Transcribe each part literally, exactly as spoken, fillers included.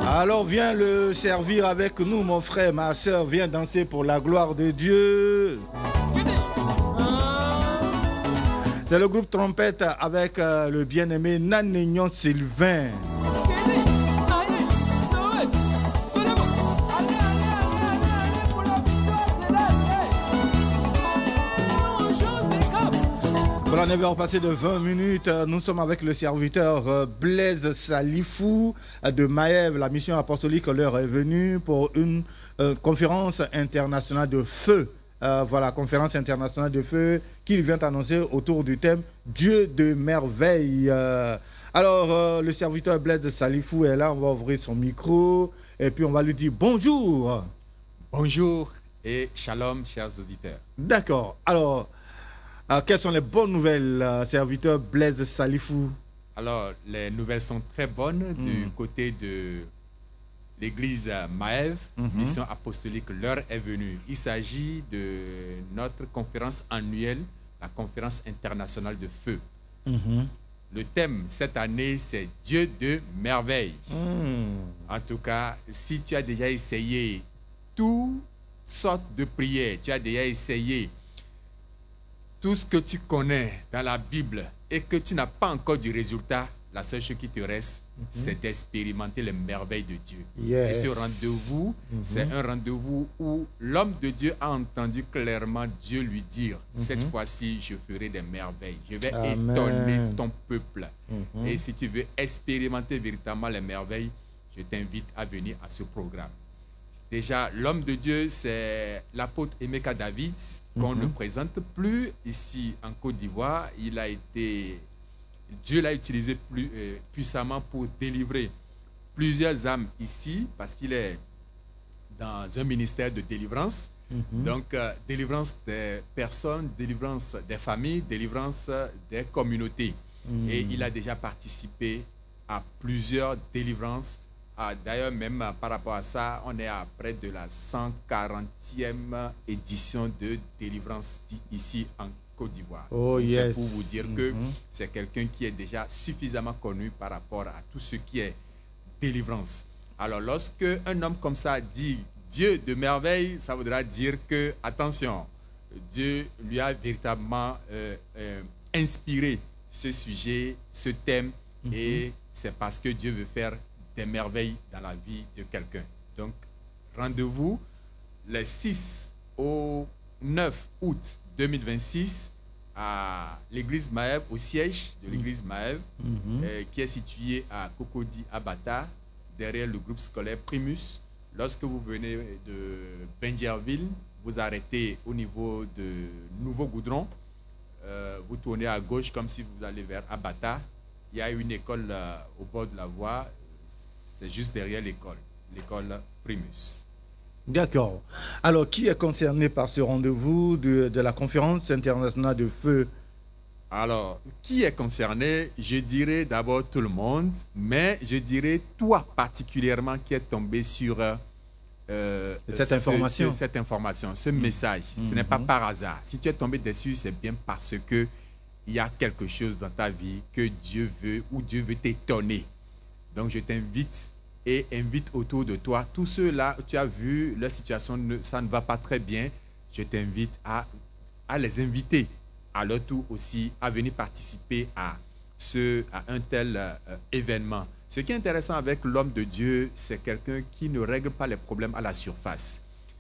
Alors viens le servir avec nous, mon frère, ma soeur, viens danser pour la gloire de Dieu. C'est le groupe Trompette avec euh, le bien-aimé Nanignon Sylvain. Voilà, neuf heures passées de vingt minutes, nous sommes avec le serviteur Blaise Salifou de Maève. La mission apostolique leur est venue pour une euh, conférence internationale de feu. Euh, voilà, conférence internationale de feu qu'il vient annoncer autour du thème Dieu de merveille. Euh, alors, euh, le serviteur Blaise Salifou est là, on va ouvrir son micro et puis on va lui dire bonjour. Bonjour et shalom, chers auditeurs. D'accord, alors... Euh, quelles sont les bonnes nouvelles, euh, serviteur Blaise Salifou? Alors, les nouvelles sont très bonnes mm. du côté de l'église Maève. Mm-hmm. Mission apostolique leur est venue. Il s'agit de notre conférence annuelle, la conférence internationale de feu. Mm-hmm. Le thème cette année, c'est Dieu de merveille. Mm. En tout cas, si tu as déjà essayé toutes sortes de prières, tu as déjà essayé tout ce que tu connais dans la Bible et que tu n'as pas encore du résultat, la seule chose qui te reste, mm-hmm. c'est d'expérimenter les merveilles de Dieu. Yes. Et ce rendez-vous, mm-hmm. c'est un rendez-vous où l'homme de Dieu a entendu clairement Dieu lui dire, mm-hmm. cette fois-ci, je ferai des merveilles. Je vais Amen. étonner ton peuple. Mm-hmm. Et si tu veux expérimenter véritablement les merveilles, je t'invite à venir à ce programme. Déjà, l'homme de Dieu, c'est l'apôtre Emeka David, qu'on mm-hmm. ne présente plus ici en Côte d'Ivoire. Il a été, Dieu l'a utilisé plus euh, puissamment pour délivrer plusieurs âmes ici, parce qu'il est dans un ministère de délivrance. Mm-hmm. Donc, euh, délivrance des personnes, délivrance des familles, délivrance des communautés. Mm. Et il a déjà participé à plusieurs délivrances. Ah, d'ailleurs, même euh, par rapport à ça, on est à près de la cent quarantième édition de délivrance ici en Côte d'Ivoire. Oh, yes. C'est pour vous dire mm-hmm. que c'est quelqu'un qui est déjà suffisamment connu par rapport à tout ce qui est délivrance. Alors, lorsque un homme comme ça dit Dieu de merveille, ça voudra dire que, attention, Dieu lui a véritablement euh, euh, inspiré ce sujet, ce thème, mm-hmm. et c'est parce que Dieu veut faire des merveilles dans la vie de quelqu'un. Donc, rendez-vous les six au neuf août deux mille vingt-six à l'église Maève, au siège de l'église Maève, mm-hmm. euh, qui est située à Cocody, à Bata, derrière le groupe scolaire Primus. Lorsque vous venez de Benjerville, vous arrêtez au niveau de Nouveau Goudron, euh, vous tournez à gauche comme si vous allez vers Abata. Il y a une école euh, au bord de la voie. C'est juste derrière l'école, l'école Primus. D'accord. Alors, qui est concerné par ce rendez-vous de, de la conférence internationale de feu? Alors, qui est concerné? Je dirais d'abord tout le monde, mais je dirais toi particulièrement qui est tombé sur euh, cette, ce, information. Ce, cette information, ce mmh. message. Mmh. Ce n'est pas par hasard. Si tu es tombé dessus, c'est bien parce que il y a quelque chose dans ta vie que Dieu veut ou Dieu veut t'étonner. Donc, je t'invite et invite autour de toi tous ceux-là, tu as vu, leur situation, ne, ça ne va pas très bien. Je t'invite à, à les inviter à leur tour aussi à venir participer à, ce, à un tel euh, événement. Ce qui est intéressant avec l'homme de Dieu, c'est quelqu'un qui ne règle pas les problèmes à la surface.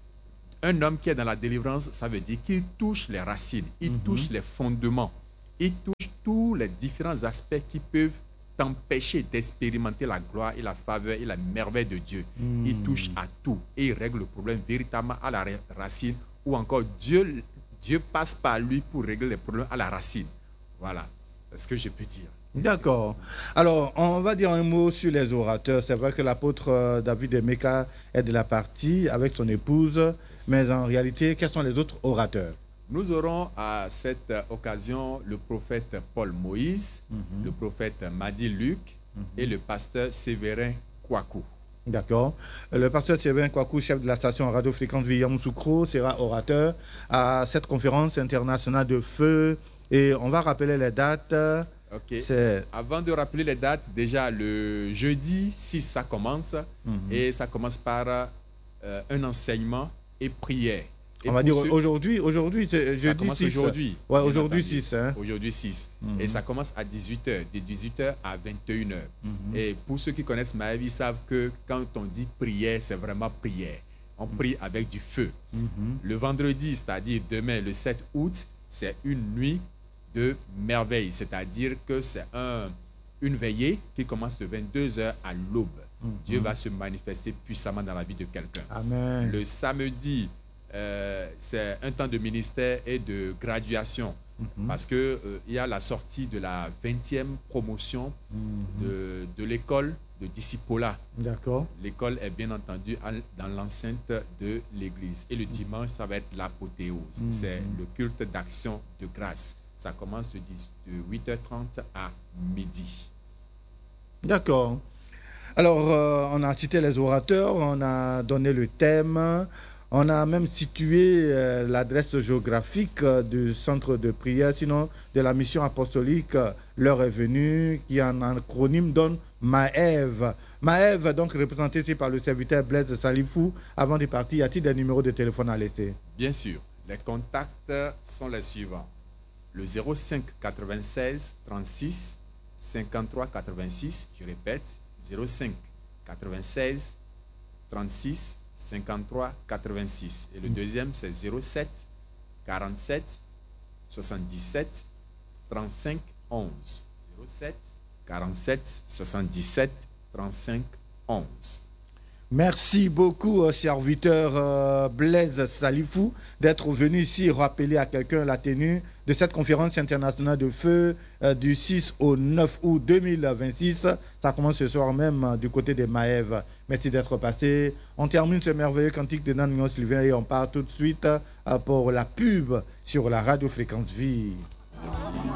Un homme qui est dans la délivrance, ça veut dire qu'il touche les racines, il mm-hmm. touche les fondements, il touche tous les différents aspects qui peuvent t'empêcher d'expérimenter la gloire et la faveur et la merveille de Dieu. Mm. Il touche à tout et il règle le problème véritablement à la racine, ou encore Dieu, Dieu passe par lui pour régler les problèmes à la racine. Voilà, c'est ce que je peux dire. D'accord. Alors, on va dire un mot sur les orateurs. C'est vrai que l'apôtre David Emeka est de la partie avec son épouse, mais en réalité, quels sont les autres orateurs? Nous aurons à cette occasion le prophète Paul Moïse, mm-hmm. le prophète Madi Luc mm-hmm. et le pasteur Séverin Kouakou. D'accord. Le pasteur Séverin Kouakou, chef de la station Radio Fréquence Yamoussoukro, sera orateur à cette conférence internationale de feu. Et on va rappeler les dates. Ok. Avant de rappeler les dates, déjà le jeudi six, ça commence. Mm-hmm. Et ça commence par euh, un enseignement et prière. Et on va dire ceux... aujourd'hui, aujourd'hui, c'est jeudi ça commence six. Aujourd'hui. Ouais, aujourd'hui six. Hein? Aujourd'hui six. Mm-hmm. Et ça commence à dix-huit heures, de dix-huit heures à vingt et une heures. Mm-hmm. Et pour ceux qui connaissent Maëv, ils savent que quand on dit prière, c'est vraiment prière. On mm-hmm. prie avec du feu. Mm-hmm. Le vendredi, c'est-à-dire demain, le sept août, c'est une nuit de merveille. C'est-à-dire que c'est un, une veillée qui commence de vingt-deux heures à l'aube. Mm-hmm. Dieu va se manifester puissamment dans la vie de quelqu'un. Amen. Le samedi, Euh, c'est un temps de ministère et de graduation mm-hmm. parce qu'il euh, y a la sortie de la vingtième promotion mm-hmm. de, de l'école de discipolat. D'accord. L'école est bien entendu dans l'enceinte de l'église. Et le dimanche, ça va être l'apothéose. Mm-hmm. C'est le culte d'action de grâce. Ça commence de, de huit heures trente à midi. D'accord. Alors, euh, on a cité les orateurs, on a donné le thème. On a même situé euh, l'adresse géographique euh, du centre de prière, sinon de la mission apostolique euh, L'heure est venue, qui en acronyme donne Maëv. Maëv, donc représenté ici par le serviteur Blaise Salifou. Avant de partir, y a-t-il des numéros de téléphone à laisser? Bien sûr. Les contacts sont les suivants. Le zéro cinq quatre-vingt-seize trente-six cinquante-trois quatre-vingt-six, je répète, zéro cinq quatre-vingt-seize trente-six cinquante-trois quatre-vingt-six. Et le deuxième, c'est zéro sept quarante-sept soixante-dix-sept trente-cinq onze. zéro sept quarante-sept soixante-dix-sept trente-cinq onze. Merci beaucoup, serviteur euh, Blaise Salifou, d'être venu ici rappeler à quelqu'un la tenue de cette conférence internationale de feu euh, du six au neuf août deux mille vingt-six. Ça commence ce soir même euh, du côté de Maëv. Merci d'être passé. On termine ce merveilleux cantique de Nan Sylvain et on part tout de suite euh, pour la pub sur la radio Fréquence Vie. Merci.